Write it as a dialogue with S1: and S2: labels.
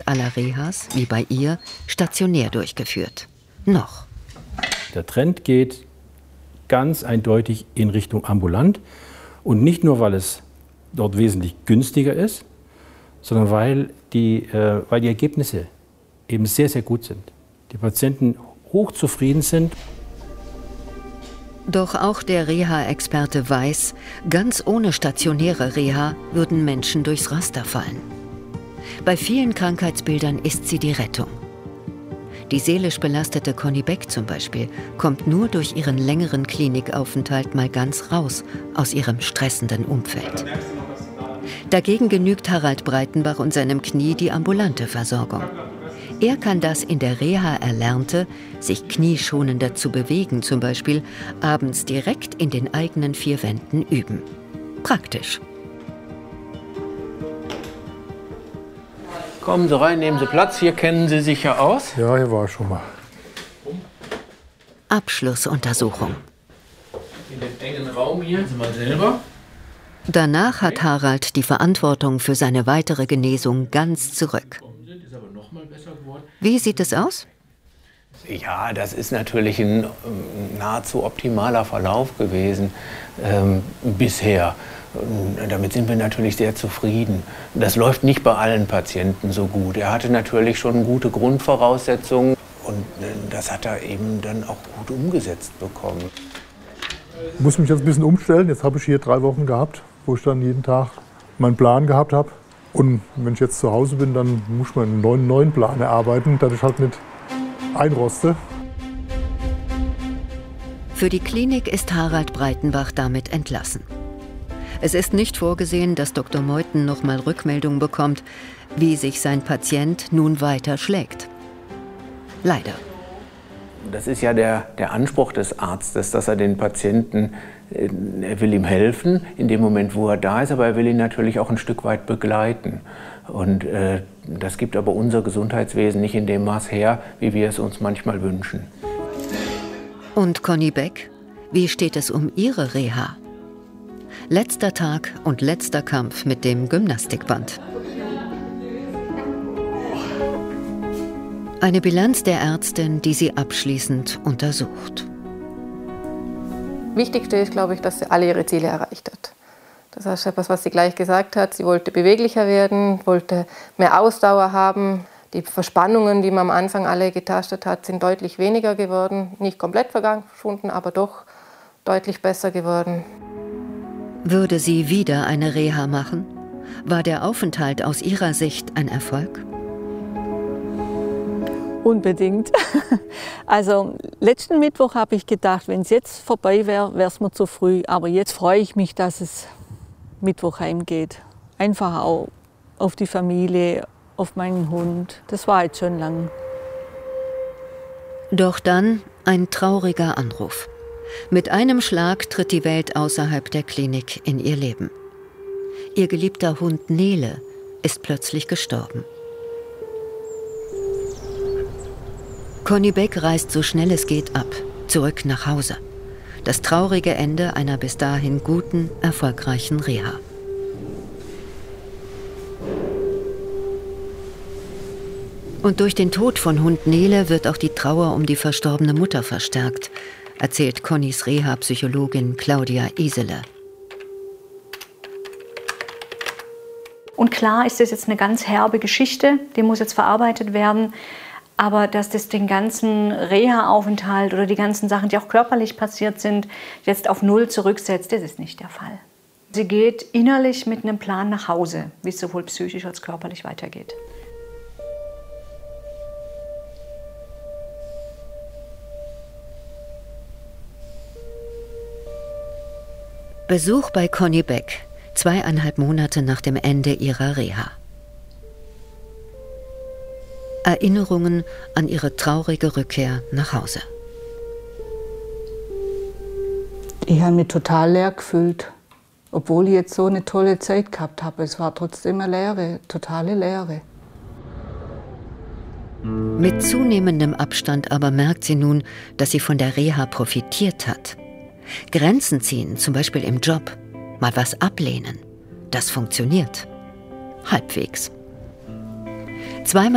S1: aller Rehas, wie bei ihr, stationär durchgeführt. Noch.
S2: Der Trend geht ganz eindeutig in Richtung ambulant. Und nicht nur, weil es dort wesentlich günstiger ist, sondern weil die Ergebnisse eben sehr, sehr gut sind. Die Patienten hochzufrieden sind.
S1: Doch auch der Reha-Experte weiß, ganz ohne stationäre Reha würden Menschen durchs Raster fallen. Bei vielen Krankheitsbildern ist sie die Rettung. Die seelisch belastete Conny Beck zum Beispiel kommt nur durch ihren längeren Klinikaufenthalt mal ganz raus aus ihrem stressenden Umfeld. Dagegen genügt Harald Breitenbach und seinem Knie die ambulante Versorgung. Er kann das in der Reha Erlernte, sich knieschonender zu bewegen zum Beispiel, abends direkt in den eigenen 4 Wänden üben. Praktisch.
S3: Kommen Sie rein, nehmen Sie Platz. Hier kennen Sie sich ja aus.
S4: Ja, hier war ich schon mal.
S1: Abschlussuntersuchung.
S3: In dem engen Raum hier sind wir selber.
S1: Danach hat Harald die Verantwortung für seine weitere Genesung ganz zurück. Wie sieht es aus?
S3: Ja, das ist natürlich ein nahezu optimaler Verlauf gewesen bisher. Damit sind wir natürlich sehr zufrieden. Das läuft nicht bei allen Patienten so gut. Er hatte natürlich schon gute Grundvoraussetzungen und das hat er eben dann auch gut umgesetzt bekommen.
S4: Ich muss mich jetzt ein bisschen umstellen. Jetzt habe ich hier 3 Wochen gehabt, wo ich dann jeden Tag meinen Plan gehabt habe. Und wenn ich jetzt zu Hause bin, dann muss ich meinen neuen Plan erarbeiten, dass ich halt nicht einroste.
S1: Für die Klinik ist Harald Breitenbach damit entlassen. Es ist nicht vorgesehen, dass Dr. Meuthen noch mal Rückmeldung bekommt, wie sich sein Patient nun weiter schlägt. Leider.
S3: Das ist ja der Anspruch des Arztes, dass er den Patienten, er will ihm helfen in dem Moment, wo er da ist, aber er will ihn natürlich auch ein Stück weit begleiten. Und das gibt aber unser Gesundheitswesen nicht in dem Maß her, wie wir es uns manchmal wünschen.
S1: Und Conny Beck, wie steht es um ihre Reha? Letzter Tag und letzter Kampf mit dem Gymnastikband. Eine Bilanz der Ärztin, die sie abschließend untersucht.
S5: Wichtigste ist, glaube ich, dass sie alle ihre Ziele erreicht hat. Das ist etwas, was sie gleich gesagt hat. Sie wollte beweglicher werden, wollte mehr Ausdauer haben. Die Verspannungen, die man am Anfang alle getastet hat, sind deutlich weniger geworden. Nicht komplett verschwunden, aber doch deutlich besser geworden.
S1: Würde sie wieder eine Reha machen? War der Aufenthalt aus ihrer Sicht ein Erfolg?
S6: Unbedingt. Also letzten Mittwoch habe ich gedacht, wenn es jetzt vorbei wäre, wäre es mir zu früh. Aber jetzt freue ich mich, dass es Mittwoch heimgeht. Einfach auch auf die Familie, auf meinen Hund. Das war jetzt schon lang.
S1: Doch dann ein trauriger Anruf. Mit einem Schlag tritt die Welt außerhalb der Klinik in ihr Leben. Ihr geliebter Hund Nele ist plötzlich gestorben. Conny Beck reist so schnell es geht ab, zurück nach Hause. Das traurige Ende einer bis dahin guten, erfolgreichen Reha. Und durch den Tod von Hund Nele wird auch die Trauer um die verstorbene Mutter verstärkt, erzählt Connys Reha-Psychologin Claudia Isele.
S7: Und klar ist das jetzt eine ganz herbe Geschichte, die muss jetzt verarbeitet werden. Aber dass das den ganzen Reha-Aufenthalt oder die ganzen Sachen, die auch körperlich passiert sind, jetzt auf Null zurücksetzt, das ist nicht der Fall. Sie geht innerlich mit einem Plan nach Hause, wie es sowohl psychisch als körperlich weitergeht.
S1: Besuch bei Conny Beck, 2,5 Monate nach dem Ende ihrer Reha. Erinnerungen an ihre traurige Rückkehr nach Hause.
S6: Ich habe mich total leer gefühlt, obwohl ich jetzt so eine tolle Zeit gehabt habe. Es war trotzdem eine Leere, totale Leere.
S1: Mit zunehmendem Abstand aber merkt sie nun, dass sie von der Reha profitiert hat. Grenzen ziehen, zum Beispiel im Job, mal was ablehnen, das funktioniert. Halbwegs. Zweimal